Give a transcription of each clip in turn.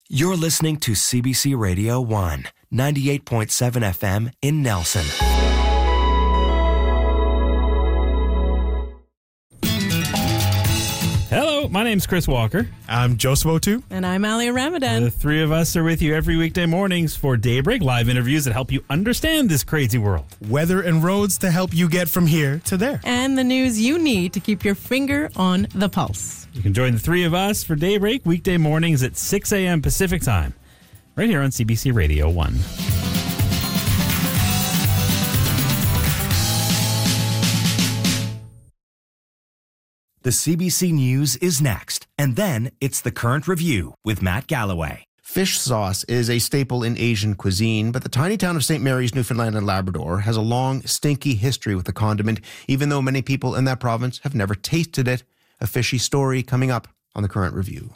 You're listening to CBC Radio 1, 98.7 FM in Nelson. Hello, my name's Chris Walker. I'm Joseph O'Toole. And I'm Alia Ramadan. The three of us are with you every weekday mornings for Daybreak, live interviews that help you understand this crazy world. Weather and roads to help you get from here to there. And the news you need to keep your finger on the pulse. You can join the three of us for Daybreak weekday mornings at 6 a.m. Pacific Time, right here on CBC Radio 1. The CBC News is next, and then it's The Current Review with Matt Galloway. Fish sauce is a staple in Asian cuisine, but the tiny town of St. Mary's, Newfoundland and Labrador has a long, stinky history with the condiment, even though many people in that province have never tasted it. A fishy story coming up on The Current Review.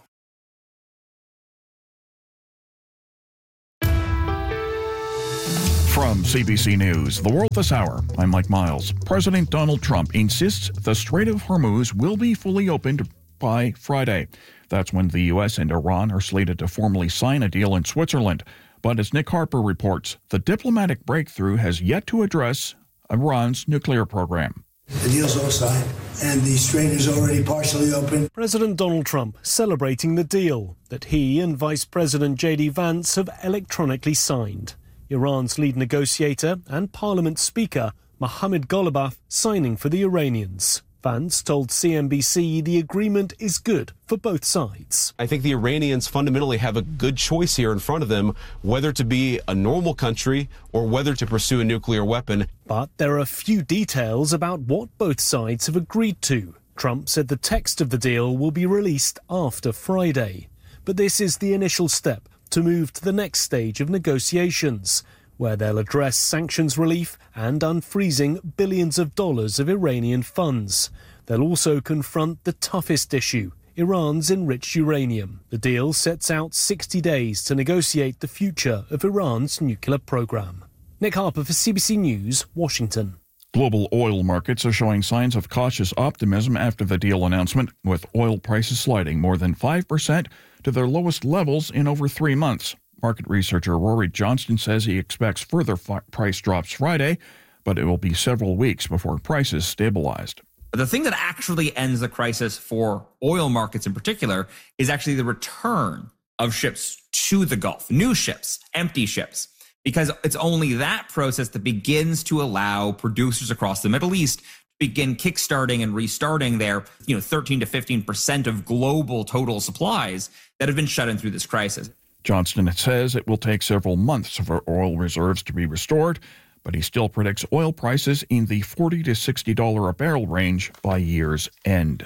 From CBC News, The World This Hour, I'm Mike Miles. President Donald Trump insists the Strait of Hormuz will be fully opened by Friday. That's when the U.S. and Iran are slated to formally sign a deal in Switzerland. But as Nick Harper reports, the diplomatic breakthrough has yet to address Iran's nuclear program. The deal's all signed, and the strait is already partially open. President Donald Trump celebrating the deal that he and Vice President J.D. Vance have electronically signed. Iran's lead negotiator and Parliament Speaker Mohammad Ghalibaf signing for the Iranians. Vance told CNBC the agreement is good for both sides. I think the Iranians fundamentally have a good choice here in front of them, whether to be a normal country or whether to pursue a nuclear weapon. But there are few details about what both sides have agreed to. Trump said the text of the deal will be released after Friday. But this is the initial step to move to the next stage of negotiations, where they'll address sanctions relief and unfreezing billions of dollars of Iranian funds. They'll also confront the toughest issue, Iran's enriched uranium. The deal sets out 60 days to negotiate the future of Iran's nuclear program. Nick Harper for CBC News, Washington. Global oil markets are showing signs of cautious optimism after the deal announcement, with oil prices sliding more than 5% to their lowest levels in over 3 months. Market researcher Rory Johnston says he expects further price drops Friday, but it will be several weeks before prices stabilized. The thing that actually ends the crisis for oil markets in particular is actually the return of ships to the Gulf, new ships, empty ships, because it's only that process that begins to allow producers across the Middle East to begin kickstarting and restarting their 13 to 15% of global total supplies that have been shut in through this crisis. Johnston says it will take several months for oil reserves to be restored, but he still predicts oil prices in the $40 to $60 a barrel range by year's end.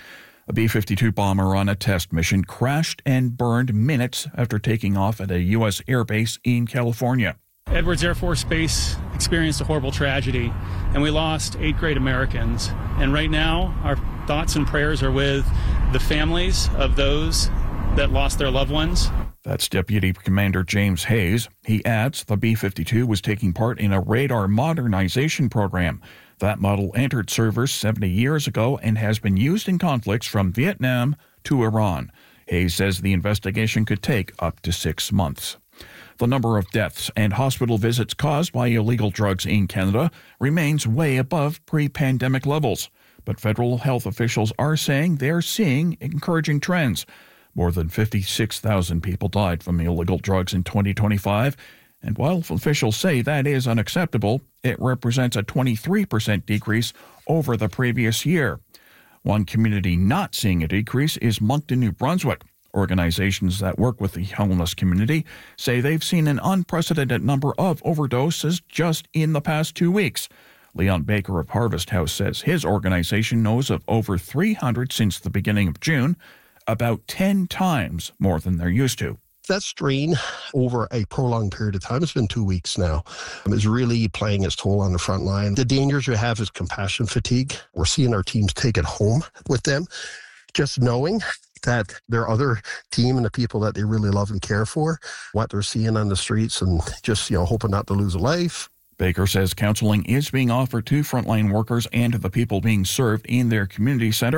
A B-52 bomber on a test mission crashed and burned minutes after taking off at a U.S. airbase in California. Edwards Air Force Base experienced a horrible tragedy, and we lost 8 great Americans. And right now, our thoughts and prayers are with the families of those that lost their loved ones. That's Deputy Commander James Hayes. He adds the B-52 was taking part in a radar modernization program. That model entered service 70 years ago and has been used in conflicts from Vietnam to Iran. Hayes says the investigation could take up to 6 months. The number of deaths and hospital visits caused by illegal drugs in Canada remains way above pre-pandemic levels. But federal health officials are saying they're seeing encouraging trends. More than 56,000 people died from illegal drugs in 2025, and while officials say that is unacceptable, it represents a 23% decrease over the previous year. One community not seeing a decrease is Moncton, New Brunswick. Organizations that work with the homeless community say they've seen an unprecedented number of overdoses just in the past 2 weeks. Leon Baker of Harvest House says his organization knows of over 300 since the beginning of June, about 10 times more than they're used to. That strain over a prolonged period of time, it's been 2 weeks now, is really playing its toll on the front line. The dangers we have is compassion fatigue. We're seeing our teams take it home with them, just knowing that their other team and the people that they really love and care for, what they're seeing on the streets, and just, hoping not to lose a life. Baker says counseling is being offered to frontline workers and to the people being served in their community center.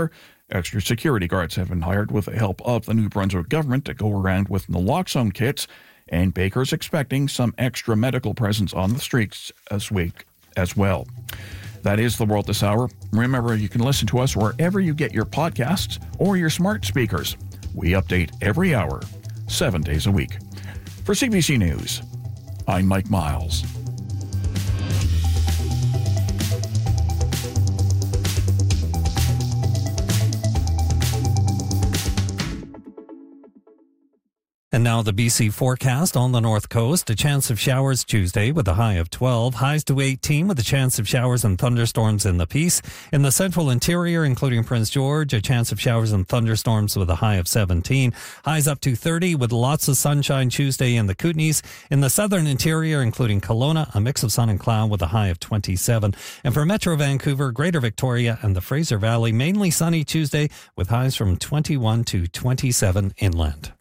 Extra security guards have been hired with the help of the New Brunswick government to go around with naloxone kits, and Baker's expecting some extra medical presence on the streets this week as well. That is the World this hour. Remember, you can listen to us wherever you get your podcasts or your smart speakers. We update every hour, 7 days a week. For CBC News, I'm Mike Miles. And now the BC forecast on the north coast. A chance of showers Tuesday with a high of 12. Highs to 18 with a chance of showers and thunderstorms in the Peace. In the central interior, including Prince George, a chance of showers and thunderstorms with a high of 17. Highs up to 30 with lots of sunshine Tuesday in the Kootenays. In the southern interior, including Kelowna, a mix of sun and cloud with a high of 27. And for Metro Vancouver, Greater Victoria and the Fraser Valley, mainly sunny Tuesday with highs from 21 to 27 inland.